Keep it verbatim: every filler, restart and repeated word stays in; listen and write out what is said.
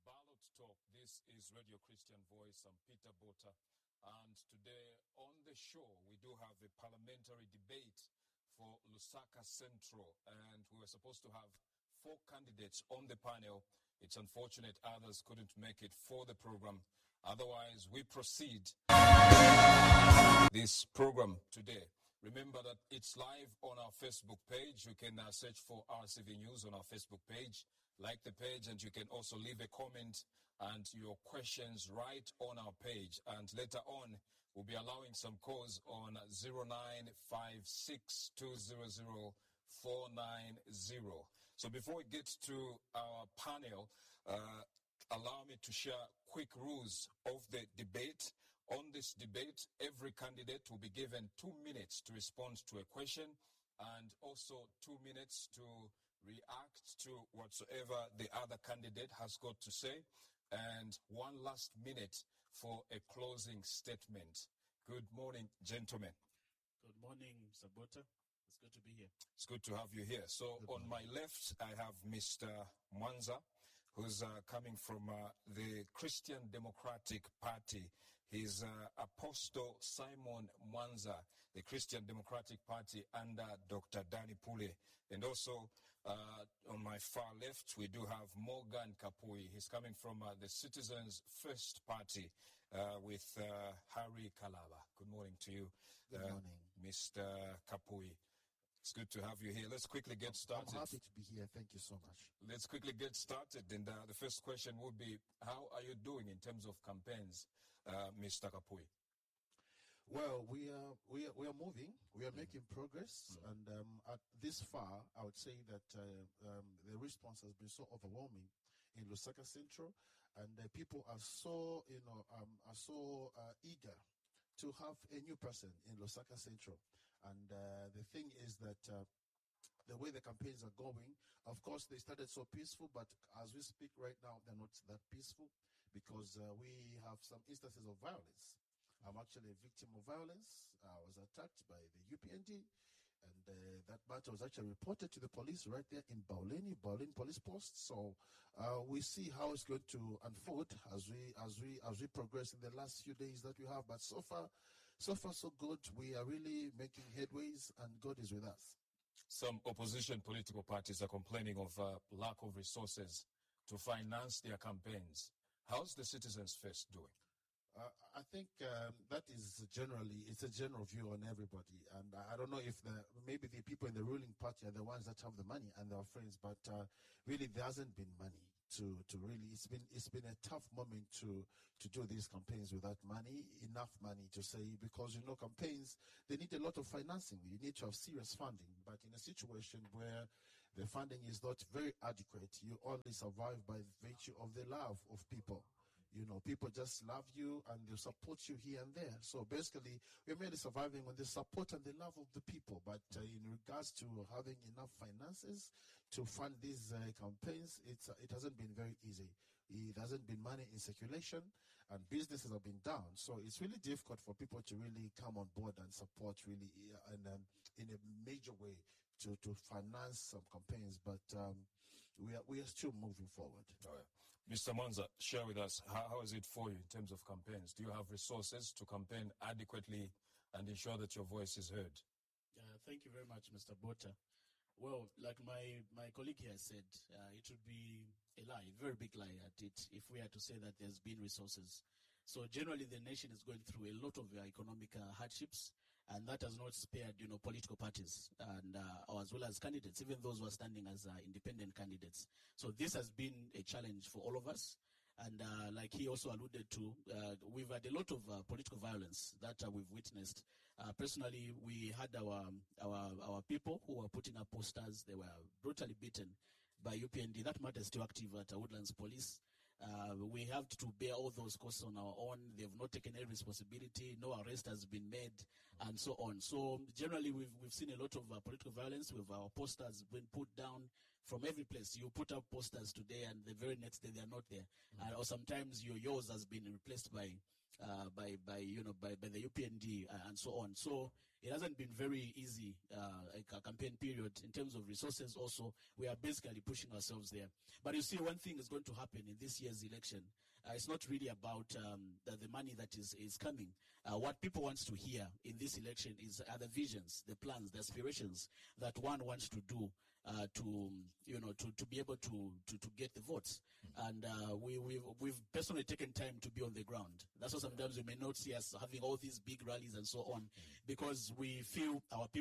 Ballot Talk. This is Radio Christian Voice. I'm Peter Bota. And today on the show, we do have a parliamentary debate for Lusaka Central. And we were supposed to have four candidates on the panel. It's unfortunate others couldn't make it for the program. Otherwise, we proceed this program today. Remember that it's live on our Facebook page. You can uh, search for R C V News on our Facebook page. Like the page, and you can also leave a comment and your questions right on our page. And later on, we'll be allowing some calls on zero nine five six two zero zero four nine zero. So before we get to our panel, uh, allow me to share quick rules of the debate. On this debate, every candidate will be given two minutes to respond to a question and also two minutes to react to whatsoever the other candidate has got to say, and one last minute for a closing statement. Good morning, gentlemen. Good morning, Mister Bota. It's good to be here. It's good to have you here. So Good on morning. my left, I have Mister Mwanza, who's uh, coming from uh, the Christian Democratic Party. He's uh, Apostle Simon Mwanza, the Christian Democratic Party under Doctor Danny Pule. And also uh, on my far left, we do have Morgan Kapui. He's coming from uh, the Citizens First Party uh, with uh, Harry Kalaba. Good morning to you, Good uh, morning. Mister Kapui. It's good to have you here. Let's quickly get started. I'm happy to be here. Thank you so much. Let's quickly get started. And uh, the first question would be, how are you doing in terms of campaigns, uh, Mister Kapui? Well, we are we are, we are moving. We are mm. making progress, mm. and um, at this far, I would say that uh, um, the response has been so overwhelming in Lusaka Central, and uh, people are so you know um, are so uh, eager to have a new person in Lusaka Central. And uh, the thing is that uh, the way the campaigns are going, of course, they started so peaceful, but as we speak right now, they're not that peaceful because uh, we have some instances of violence. I'm actually a victim of violence. I was attacked by the U P N D, and uh, that matter was actually reported to the police right there in Bauleni, Bauleni Police Post. So uh, we see how it's going to unfold as we as we as we progress in the last few days that we have. But so far, so far so good. We are really making headways, and God is with us. Some opposition political parties are complaining of uh, lack of resources to finance their campaigns. How's the Citizens First doing? Uh, I think um, that is generally, it's a general view on everybody. And I, I don't know if the maybe the people in the ruling party are the ones that have the money and their friends, but uh, really there hasn't been money to, to really, it's been it's been a tough moment to, to do these campaigns without money, enough money to say, because, you know, campaigns, they need a lot of financing. You need to have serious funding. But in a situation where the funding is not very adequate, you only survive by virtue of the love of people. You know, people just love you and they support you here and there. So basically, we're merely surviving on the support and the love of the people. But uh, in regards to having enough finances to fund these uh, campaigns, it's uh, it hasn't been very easy. It hasn't been money in circulation, and businesses have been down. So it's really difficult for people to really come on board and support really uh, and, um, in a major way to, to finance some campaigns. But um, we are we are still moving forward. Oh, yeah. Mister Mwanza, share with us, how, how is it for you in terms of campaigns? Do you have resources to campaign adequately and ensure that your voice is heard? Uh, thank you very much, Mister Bota. Well, like my, my colleague here said, uh, it would be a lie, a very big lie at it, if we had to say that there's been resources. So generally, the nation is going through a lot of uh, economic uh, hardships, and that has not spared, you know, political parties and uh, as well as candidates, even those who are standing as uh, independent candidates. So this has been a challenge for all of us. And uh, like he also alluded to, uh, we've had a lot of uh, political violence that uh, we've witnessed. Uh, personally, we had our, our our people who were putting up posters. They were brutally beaten by U P N D. That matter is still active at uh, Woodlands Police. Uh, we have to bear all those costs on our own. They've not taken any responsibility. No arrest has been made, and so on. So generally, we've we've seen a lot of uh, political violence. With our posters been put down from every place. You put up posters today, and the very next day they are not there. Mm-hmm. uh, or sometimes your yours has been replaced by uh, by by you know by, by the U P N D uh, and so on. So it hasn't been very easy, uh, like a campaign period in terms of resources. Also, we are basically pushing ourselves there. But you see, one thing is going to happen in this year's election. Uh, it's not really about um, the, the money that is, is coming. Uh, what people want to hear in this election is are the visions, the plans, the aspirations that one wants to do uh, to, you know, to, to be able to, to, to get the votes. Mm-hmm. And uh, we, we've, we've personally taken time to be on the ground. That's why sometimes you may not see us having all these big rallies and so on, mm-hmm. because we feel our people